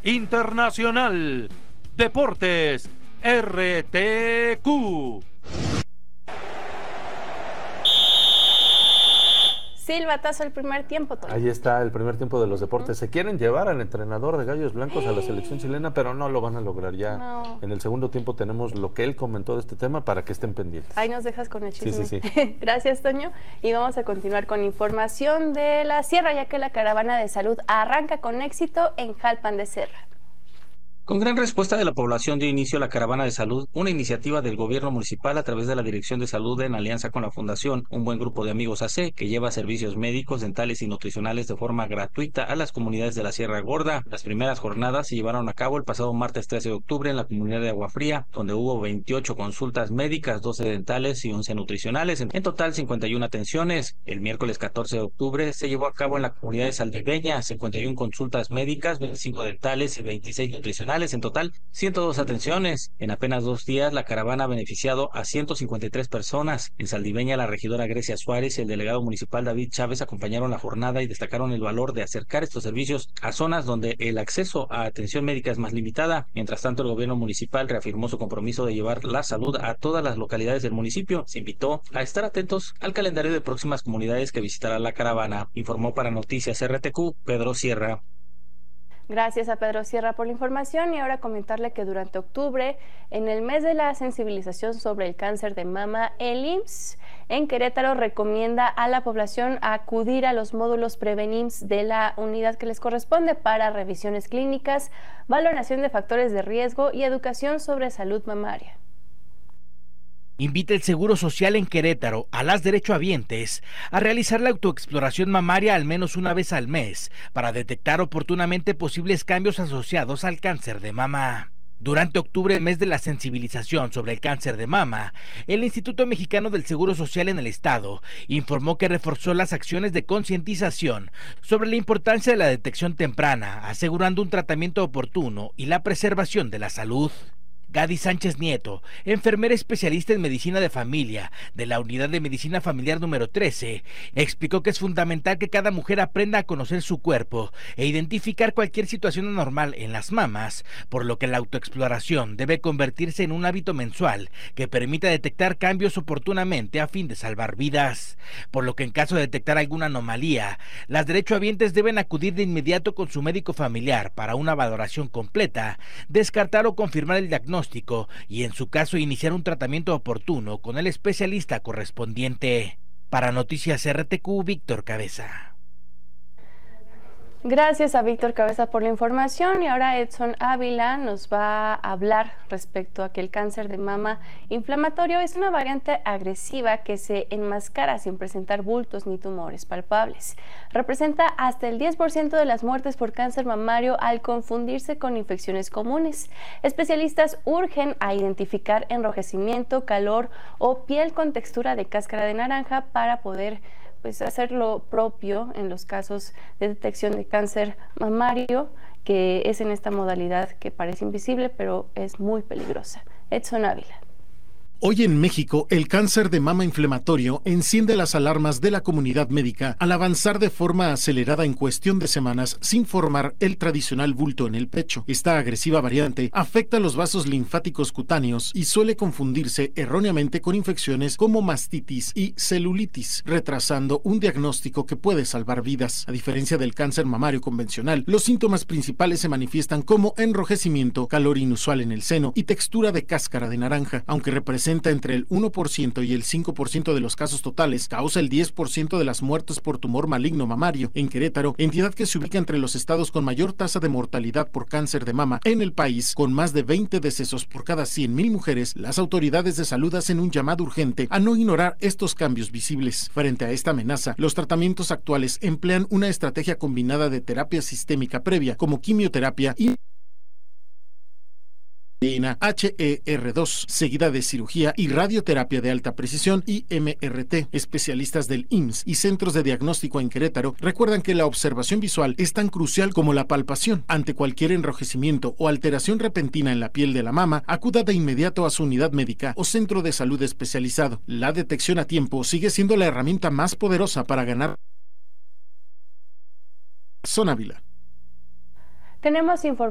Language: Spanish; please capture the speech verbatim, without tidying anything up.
Internacional. Deportes R T Q. Silbatazo el primer tiempo, Toño. Ahí está el primer tiempo de los deportes. Se quieren llevar al entrenador de Gallos Blancos a la selección chilena, pero no lo van a lograr ya. No. En el segundo tiempo tenemos lo que él comentó de este tema para que estén pendientes. Ahí nos dejas con el chisme. Sí, sí, sí. Gracias, Toño. Y vamos a continuar con información de la Sierra, ya que la caravana de salud arranca con éxito en Jalpan de Serra. Con gran respuesta de la población dio inicio a la Caravana de Salud, una iniciativa del gobierno municipal a través de la Dirección de Salud en alianza con la Fundación Un Buen Grupo de Amigos A C, que lleva servicios médicos, dentales y nutricionales de forma gratuita a las comunidades de la Sierra Gorda. Las primeras jornadas se llevaron a cabo el pasado martes trece de octubre en la comunidad de Agua Fría, donde hubo veintiocho consultas médicas, doce dentales y once nutricionales, en total cincuenta y una atenciones. El miércoles catorce de octubre se llevó a cabo en la comunidad de Saldiveña cincuenta y una consultas médicas, veinticinco dentales y veintiséis nutricionales. En total, ciento dos atenciones. En apenas dos días, la caravana ha beneficiado a ciento cincuenta y tres personas. En Saldiveña, la regidora Grecia Suárez y el delegado municipal David Chávez acompañaron la jornada y destacaron el valor de acercar estos servicios a zonas donde el acceso a atención médica es más limitada. Mientras tanto, el gobierno municipal reafirmó su compromiso de llevar la salud a todas las localidades del municipio. Se invitó a estar atentos al calendario de próximas comunidades que visitará la caravana. Informó para Noticias R T Q, Pedro Sierra. Gracias a Pedro Sierra por la información y ahora comentarle que durante octubre, en el mes de la sensibilización sobre el cáncer de mama, el I M S S en Querétaro recomienda a la población acudir a los módulos Prevenims de la unidad que les corresponde para revisiones clínicas, valoración de factores de riesgo y educación sobre salud mamaria. Invita el Seguro Social en Querétaro a las derechohabientes a realizar la autoexploración mamaria al menos una vez al mes para detectar oportunamente posibles cambios asociados al cáncer de mama. Durante octubre, mes de la sensibilización sobre el cáncer de mama, el Instituto Mexicano del Seguro Social en el Estado informó que reforzó las acciones de concientización sobre la importancia de la detección temprana, asegurando un tratamiento oportuno y la preservación de la salud. Gadi Sánchez Nieto, enfermera especialista en medicina de familia de la Unidad de Medicina Familiar número trece, explicó que es fundamental que cada mujer aprenda a conocer su cuerpo e identificar cualquier situación anormal en las mamas, por lo que la autoexploración debe convertirse en un hábito mensual que permita detectar cambios oportunamente a fin de salvar vidas. Por lo que en caso de detectar alguna anomalía, las derechohabientes deben acudir de inmediato con su médico familiar para una valoración completa, descartar o confirmar el diagnóstico y en su caso iniciar un tratamiento oportuno con el especialista correspondiente. Para Noticias R T Q, Víctor Cabeza. Gracias a Víctor Cabeza por la información y ahora Edson Ávila nos va a hablar respecto a que el cáncer de mama inflamatorio es una variante agresiva que se enmascara sin presentar bultos ni tumores palpables. Representa hasta el diez por ciento de las muertes por cáncer mamario al confundirse con infecciones comunes. Especialistas urgen a identificar enrojecimiento, calor o piel con textura de cáscara de naranja para poder pues hacer lo propio en los casos de detección de cáncer mamario, que es en esta modalidad que parece invisible, pero es muy peligrosa. Edson Ávila. Hoy en México, el cáncer de mama inflamatorio enciende las alarmas de la comunidad médica al avanzar de forma acelerada en cuestión de semanas sin formar el tradicional bulto en el pecho. Esta agresiva variante afecta los vasos linfáticos cutáneos y suele confundirse erróneamente con infecciones como mastitis y celulitis, retrasando un diagnóstico que puede salvar vidas. A diferencia del cáncer mamario convencional, los síntomas principales se manifiestan como enrojecimiento, calor inusual en el seno y textura de cáscara de naranja, aunque representa entre el uno por ciento y el cinco por ciento de los casos totales, causa el diez por ciento de las muertes por tumor maligno mamario. En Querétaro, entidad que se ubica entre los estados con mayor tasa de mortalidad por cáncer de mama en el país, con más de veinte decesos por cada cien mil mujeres, las autoridades de salud hacen un llamado urgente a no ignorar estos cambios visibles. Frente a esta amenaza, los tratamientos actuales emplean una estrategia combinada de terapia sistémica previa, como quimioterapia y H E R dos, seguida de cirugía y radioterapia de alta precisión I M R T. Especialistas del I M S S y centros de diagnóstico en Querétaro recuerdan que la observación visual es tan crucial como la palpación. Ante cualquier enrojecimiento o alteración repentina en la piel de la mama, acuda de inmediato a su unidad médica o centro de salud especializado. La detección a tiempo sigue siendo la herramienta más poderosa para ganar. Son Ávila. Tenemos información